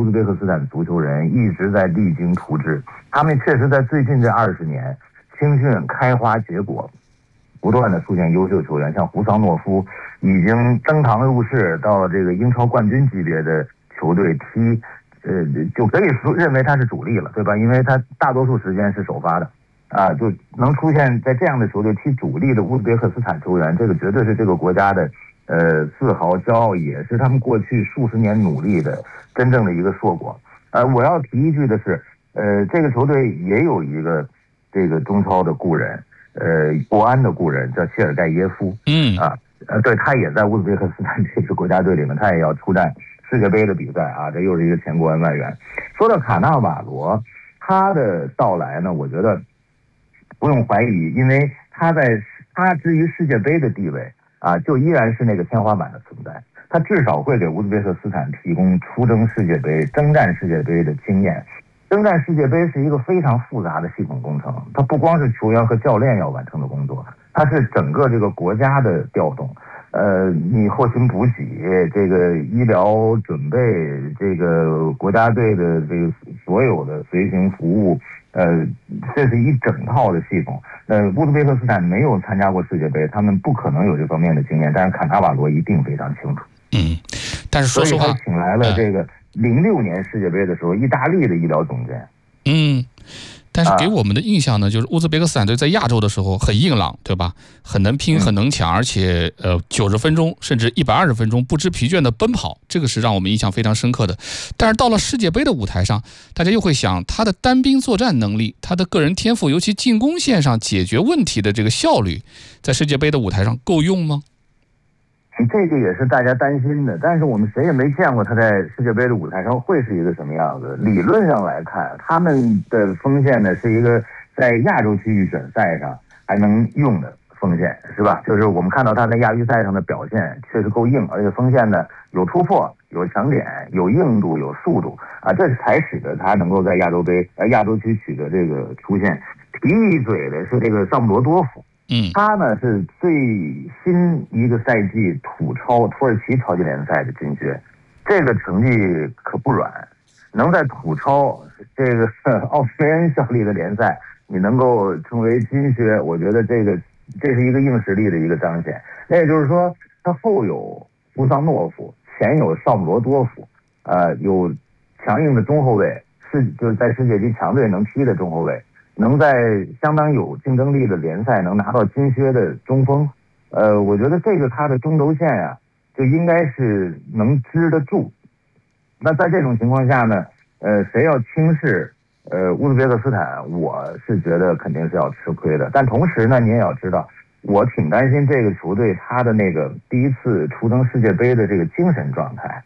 乌兹别克斯坦足球人一直在励精图治，他们确实在最近这20年青训开花结果，不断的出现优秀球员，像胡桑诺夫已经登堂入室，到了这个英超冠军级别的球队踢，就可以认为他是主力了，对吧？因为他大多数时间是首发的，啊，就能出现在这样的球队踢主力的乌兹别克斯坦球员，这个绝对是这个国家的自豪骄傲，也是他们过去数十年努力的真正的一个硕果。我要提一句的是，这个球队也有一个这个中超的故人，国安的故人叫谢尔盖耶夫，对，他也在乌兹别克斯坦这支国家队里面，他也要出战世界杯的比赛啊，这又是一个前国安外援。说到卡纳瓦罗，他的到来呢，我觉得不用怀疑，因为他至于世界杯的地位啊，就依然是那个天花板的存在。他至少会给乌兹别克斯坦提供出征世界杯、征战世界杯的经验。征战世界杯是一个非常复杂的系统工程，它不光是球员和教练要完成的工作，它是整个这个国家的调动。你后勤补给，这个医疗准备，这个国家队的这个所有的随行服务，这是一整套的系统。乌兹别克斯坦没有参加过世界杯，他们不可能有这方面的经验，但是卡纳瓦罗一定非常清楚。 但是说实话， 所以他请来了这个06年世界杯的时候意大利的医疗总监。 但是给我们的印象呢，就是乌兹别克斯坦队在亚洲的时候很硬朗，对吧？很能拼，很能抢，而且90分钟甚至120分钟不知疲倦的奔跑，这个是让我们印象非常深刻的。但是到了世界杯的舞台上，大家又会想，他的单兵作战能力，他的个人天赋，尤其进攻线上解决问题的这个效率，在世界杯的舞台上够用吗？ 这个也是大家担心的，但是我们谁也没见过他在世界杯的舞台上会是一个什么样子。理论上来看，他们的锋线呢是一个在亚洲区预选赛上还能用的锋线，是吧？就是我们看到他在亚预赛上的表现确实够硬，而且锋线呢有突破、有强点、有硬度、有速度啊，这才使得他能够在亚洲区取得这个出线。提一嘴的是这个萨姆罗多夫。他呢是最新一个赛季土耳其超级联赛的金靴，这个成绩可不软，能在土超这个奥斯联效力的联赛，你能够成为金靴，我觉得这是一个硬实力的一个彰显。那也就是说，他后有乌桑诺夫，前有绍姆罗多夫，有强硬的中后卫，就是在世界级强队能踢的中后卫。能在相当有竞争力的联赛能拿到金靴的中锋，我觉得这个他的中轴线啊，就应该是能支得住。那在这种情况下呢，谁要轻视乌兹别克斯坦，我是觉得肯定是要吃亏的。但同时呢，你也要知道，我挺担心这个球队他的那个第一次出征世界杯的这个精神状态。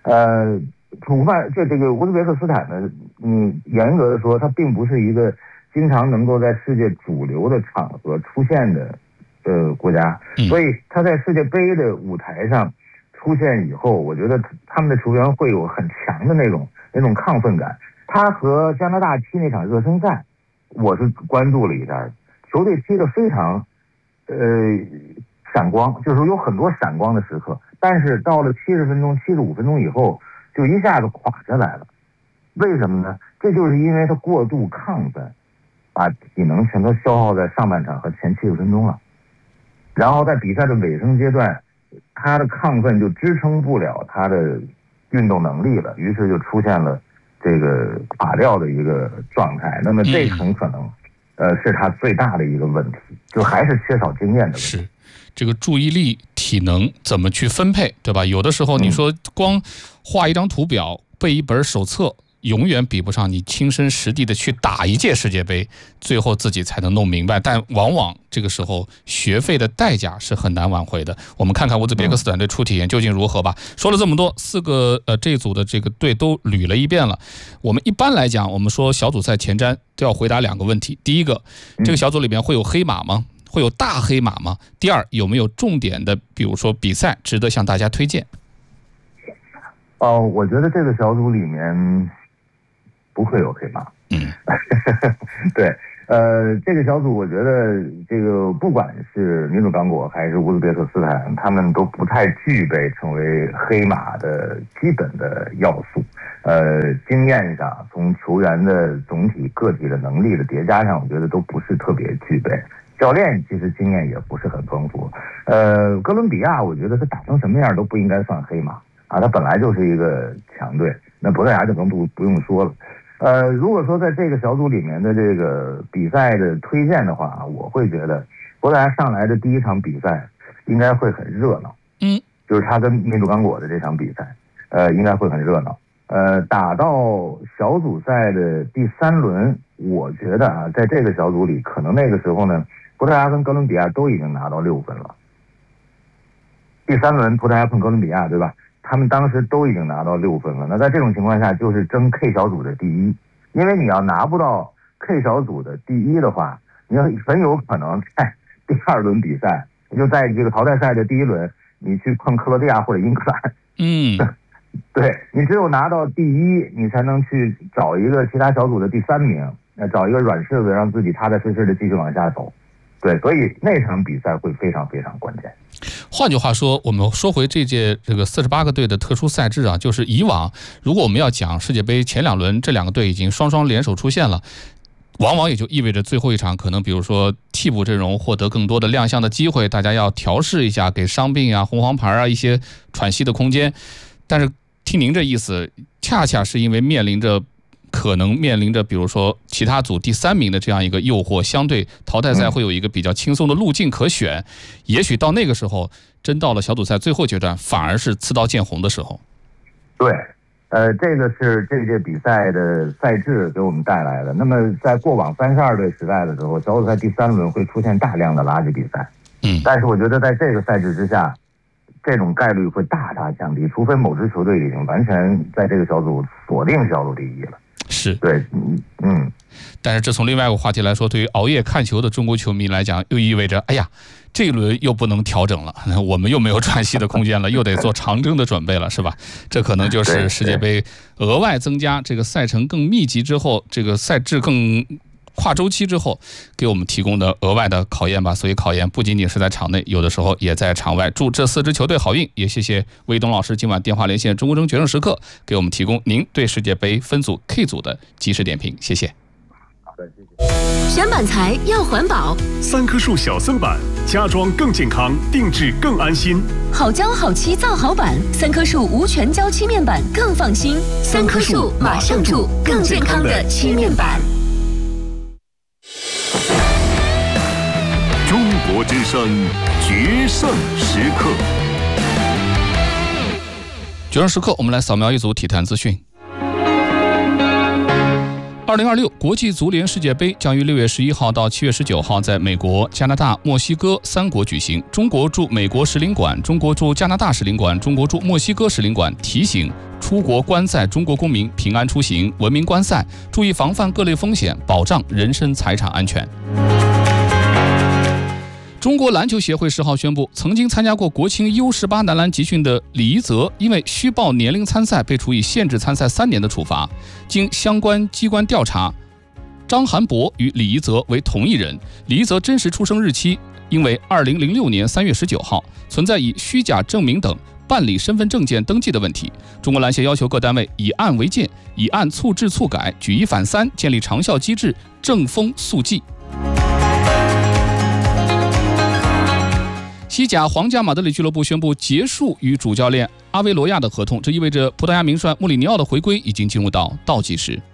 这个乌兹别克斯坦呢，严格的说，它并不是一个经常能够在世界主流的场合出现的国家，所以他在世界杯的舞台上出现以后，我觉得他们的球员会有很强的那种亢奋感。他和加拿大踢那场热身赛，我是关注了一下，球队踢得非常闪光，就是有很多闪光的时刻，但是到了70分钟、75分钟以后，就一下子垮下来了。为什么呢？这就是因为他过度亢奋，把体能全都消耗在上半场和前70分钟了，然后在比赛的尾声阶段，他的亢奋就支撑不了他的运动能力了，于是就出现了这个垮掉的一个状态。那么这很可能是他最大的一个问题，就还是缺少经验的问题。 是这个注意力、体能怎么去分配，对吧？有的时候你说光画一张图表、背一本手册，永远比不上你亲身实地的去打一届世界杯，最后自己才能弄明白。但往往这个时候学费的代价是很难挽回的。我们看看乌兹别克斯坦队初体验究竟如何吧。说了这么多，4个这一组的这个队都捋了一遍了。我们一般来讲，我们说小组赛前瞻都要回答2个问题。第一个，这个小组里面会有黑马吗？会有大黑马吗？第二，有没有重点的，比如说比赛值得向大家推荐？ 我觉得这个小组里面不会有黑马。对， 这个小组我觉得这个不管是民主刚果还是乌兹别克斯坦，他们都不太具备成为黑马的基本的要素。经验上，从球员的总体个体的能力的叠加上，我觉得都不是特别具备。教练其实经验也不是很丰富。哥伦比亚我觉得他打成什么样都不应该算黑马啊，他本来就是一个强队。那葡萄牙就更不用说了。如果说在这个小组里面的这个比赛的推荐的话，我会觉得葡萄牙上来的第一场比赛应该会很热闹。就是他跟民主刚果的这场比赛，应该会很热闹。打到小组赛的第3轮，我觉得啊，在这个小组里，可能那个时候呢，葡萄牙跟哥伦比亚都已经拿到6分了。第3轮葡萄牙碰哥伦比亚，对吧？他们当时都已经拿到6分了。那在这种情况下，就是争 K 小组的第一，因为你要拿不到 K 小组的第一的话，你很有可能在第2轮比赛，就在这个淘汰赛的第1轮，你去碰克罗地亚或者英格兰。对，你只有拿到第一，你才能去找一个其他小组的第3名，找一个软柿子，让自己踏踏实实的继续往下走。对，所以那场比赛会非常非常关键。 换句话说，我们说回这届这个48个队的特殊赛制啊，就是以往如果我们要讲世界杯前2轮这2个队已经双双联手出现了，往往也就意味着最后一场可能比如说替补阵容获得更多的亮相的机会，大家要调试一下，给伤病啊、红黄牌啊一些喘息的空间。但是听您这意思，恰恰是因为可能面临着比如说其他组第3名的这样一个诱惑，相对淘汰赛会有一个比较轻松的路径可选，也许到那个时候真到了小组赛最后阶段，反而是刺刀见红的时候。 对，这个是这届比赛的赛制给我们带来的。那么在过往32队时代的时候，小组赛第3轮会出现大量的垃圾比赛。但是我觉得在这个赛制之下，这种概率会大大降低，除非某支球队已经完全在这个小组锁定小组第一了。 是， 对， 但是这从另外一个话题来说，对于熬夜看球的中国球迷来讲，又意味着，哎呀，这一轮又不能调整了，我们又没有喘息的空间了，又得做长征的准备了，是吧？这可能就是世界杯额外增加这个赛程更密集之后，这个赛制更跨周期之后给我们提供的额外的考验吧。所以考验不仅仅是在场内，有的时候也在场外。祝这4支球队好运，也谢谢魏东老师今晚电话连线中国争决胜时刻，给我们提供您对世界杯分组 K 组的及时点评，谢谢。 好的，谢谢。 选板材要环保 ，3棵树小森板，家装更健康，定制更安心。 好胶好漆造好板，3棵树无全胶漆面板更放心。3棵树马上住更健康的漆面板。 中国之声决胜时刻， 决胜时刻，我们来扫描一组体坛资讯。2026国际足联世界杯将于6月11号到7月19号在美国、加拿大、墨西哥3国举行。中国驻美国使领馆、中国驻加拿大使领馆、中国驻墨西哥使领馆提醒出国观赛中国公民平安出行、文明观赛，注意防范各类风险，保障人身财产安全。中国篮球协会10号宣布，曾经参加过国青 U18 男篮集训的李一泽，因为虚报年龄参赛，被处以限制参赛3年的处罚。经相关机关调查，张涵博与李一泽为同一人。李一泽真实出生日期因为2006年3月19号，存在以虚假证明等办理身份证件登记的问题。中国篮协要求各单位以案为鉴，以案促治促改，举一反三，建立长效机制，正风肃纪。西甲皇家马德里俱乐部宣布结束与主教练阿维罗亚的合同，这意味着葡萄牙名帅穆里尼奥的回归已经进入到倒计时。